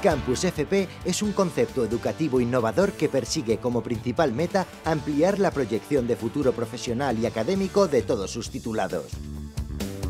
Campus FP es un concepto educativo innovador que persigue como principal meta ampliar la proyección de futuro profesional y académico de todos sus titulados.